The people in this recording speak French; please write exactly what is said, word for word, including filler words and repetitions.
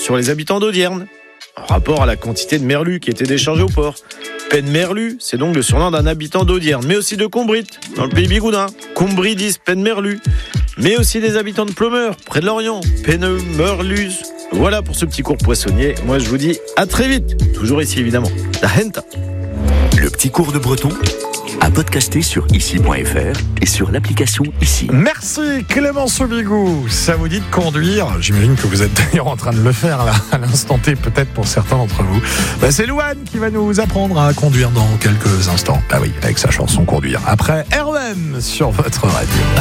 sur les habitants d'Audierne, en rapport à la quantité de merlu qui était déchargée au port. Penmerlu, c'est donc le surnom d'un habitant d'Audierne, mais aussi de Combrit, dans le pays bigoudin. Combridis Penmerlu, mais aussi des habitants de Plomeur, près de Lorient, Penmerlus. Voilà pour ce petit cours poissonnier. Moi, je vous dis à très vite. Toujours ici, évidemment. La Henta. Le petit cours de breton à podcaster sur ici point f r et sur l'application Ici. Merci Clémence Bigou. Ça vous dit de conduire? J'imagine que vous êtes d'ailleurs en train de le faire là, à l'instant T, peut-être pour certains d'entre vous. Ben, c'est Louane qui va nous apprendre à conduire dans quelques instants. Ah oui, avec sa chanson Conduire. Après R E M sur votre radio.